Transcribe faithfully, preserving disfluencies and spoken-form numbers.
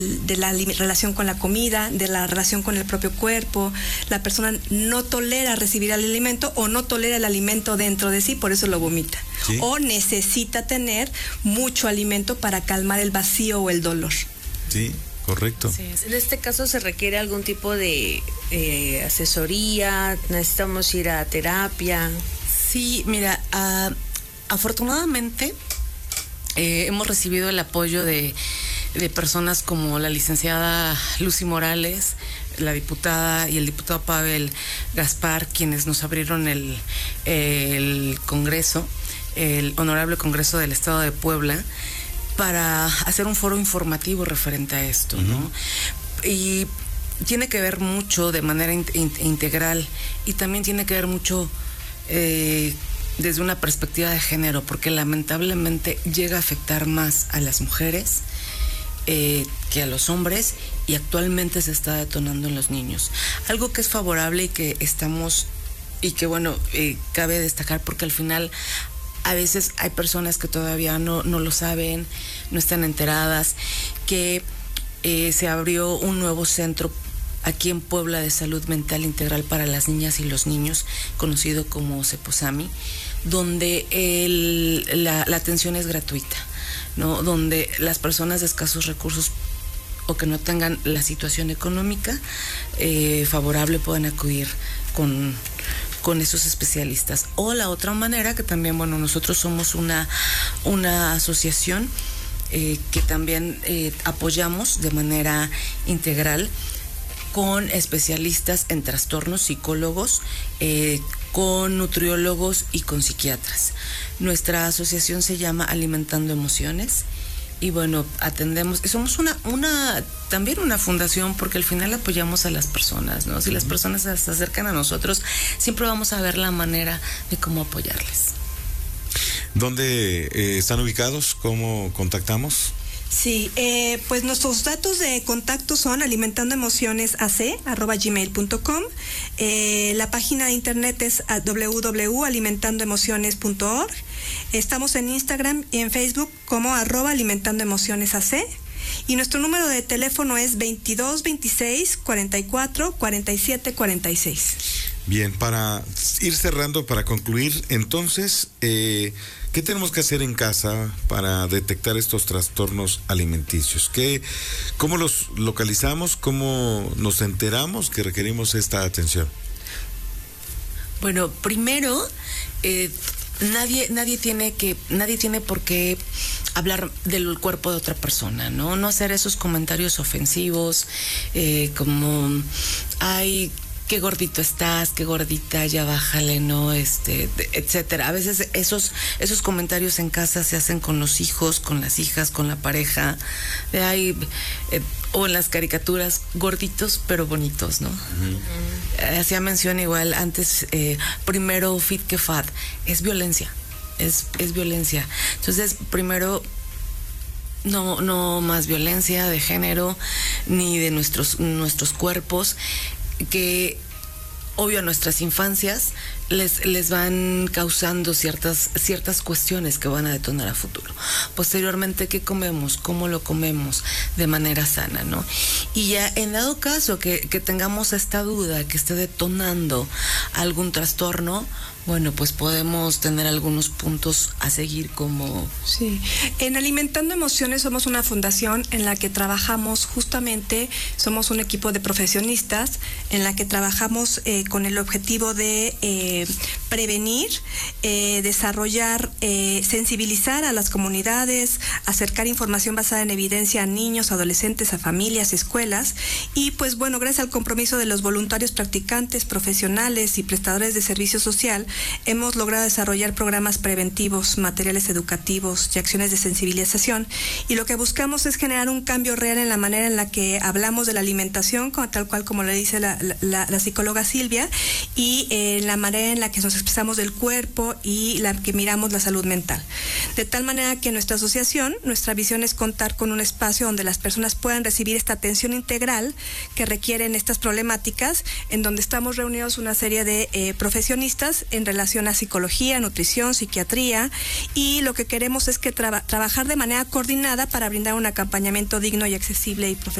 de la relación con la comida, de la relación con el propio cuerpo. La persona no tolera recibir el alimento o no tolera el alimento dentro de sí, por eso lo vomita. ¿Sí? O necesita tener mucho alimento para calmar el vacío o el dolor. Sí, correcto. Sí, en este caso se requiere algún tipo de eh, asesoría, necesitamos ir a terapia. Sí, mira, uh, afortunadamente eh, hemos recibido el apoyo de de personas como la licenciada Lucy Morales, la diputada y el diputado Pavel Gaspar, quienes nos abrieron el, el Congreso, el Honorable Congreso del Estado de Puebla, para hacer un foro informativo referente a esto, uh-huh. ¿no? Y tiene que ver mucho de manera in- in- integral y también tiene que ver mucho eh, desde una perspectiva de género, porque lamentablemente llega a afectar más a las mujeres Eh, que a los hombres, y actualmente se está detonando en los niños. Algo que es favorable y que estamos, y que bueno, eh, cabe destacar, porque al final a veces hay personas que todavía no, no lo saben, no están enteradas, que eh, se abrió un nuevo centro aquí en Puebla de salud mental integral para las niñas y los niños, conocido como CEPOSAMI, donde el, la, la atención es gratuita, ¿no? Donde las personas de escasos recursos o que no tengan la situación económica eh, favorable pueden acudir con, con esos especialistas. O la otra manera, que también, bueno, nosotros somos una, una asociación eh, que también eh, apoyamos de manera integral con especialistas en trastornos, psicólogos, eh, con nutriólogos y con psiquiatras. Nuestra asociación se llama Alimentando Emociones y bueno, atendemos, somos una, una, también una fundación, porque al final apoyamos a las personas, ¿no? Si las personas se acercan a nosotros, siempre vamos a ver la manera de cómo apoyarles. ¿Dónde eh, están ubicados? ¿Cómo contactamos? Sí, eh, pues nuestros datos de contacto son alimentandoemocionesac arroba gmail punto com. Eh, la página de internet es doble u doble u doble u punto alimentandoemociones punto org. Estamos en Instagram y en Facebook como arroba alimentandoemocionesac. Y nuestro número de teléfono es veintidós veintiséis cuarenta y cuatro cuarenta y siete cuarenta y seis. Bien, para ir cerrando, para concluir, entonces, eh, ¿qué tenemos que hacer en casa para detectar estos trastornos alimenticios? ¿Qué, ¿Cómo los localizamos? ¿Cómo nos enteramos que requerimos esta atención? Bueno, primero, eh, nadie, nadie tiene que, nadie tiene por qué hablar del cuerpo de otra persona, ¿no? No hacer esos comentarios ofensivos, eh, como, ay, qué gordito estás, qué gordita, ya bájale, ¿no? Este, etcétera. A veces esos, esos comentarios en casa se hacen con los hijos, con las hijas, con la pareja, de ahí, eh, o en las caricaturas, gorditos pero bonitos, ¿no? Uh-huh. Hacía mención igual antes, eh, primero fit que fat, es violencia, es, es violencia. Entonces, primero, no, no más violencia de género, ni de nuestros, nuestros cuerpos, que obvio a nuestras infancias les, les van causando ciertas, ciertas cuestiones que van a detonar a futuro. Posteriormente, ¿qué comemos? ¿Cómo lo comemos? De manera sana, ¿no? Y ya en dado caso que, que tengamos esta duda, que esté detonando algún trastorno, bueno, pues podemos tener algunos puntos a seguir como... Sí, en Alimentando Emociones somos una fundación en la que trabajamos justamente, somos un equipo de profesionistas en la que trabajamos eh, con el objetivo de eh, prevenir, eh, desarrollar, eh, sensibilizar a las comunidades, acercar información basada en evidencia a niños, adolescentes, a familias, escuelas, y pues bueno, gracias al compromiso de los voluntarios practicantes, profesionales y prestadores de servicio social, hemos logrado desarrollar programas preventivos, materiales educativos y acciones de sensibilización, y lo que buscamos es generar un cambio real en la manera en la que hablamos de la alimentación, como, tal cual como le dice la, la, la psicóloga Silvia, y en eh, la manera en la que nos expresamos del cuerpo y la que miramos la salud mental. De tal manera que nuestra asociación, nuestra visión es contar con un espacio donde las personas puedan recibir esta atención integral que requieren estas problemáticas, en donde estamos reunidos una serie de eh, profesionistas en relación a psicología, nutrición, psiquiatría, y lo que queremos es que traba, trabajar de manera coordinada para brindar un acompañamiento digno y accesible y profesional.